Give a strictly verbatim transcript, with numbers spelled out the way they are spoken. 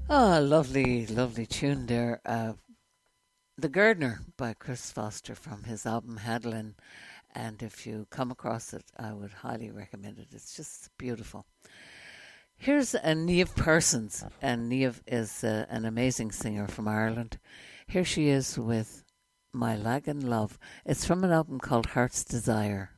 Oh, lovely, lovely tune there. Uh, The Gardener by Chris Foster from his album Hadlin. And if you come across it, I would highly recommend it. It's just beautiful. Here's a Niamh Parsons, and Niamh is uh, an amazing singer from Ireland. Here she is with My Lagan Love. It's from an album called Heart's Desire.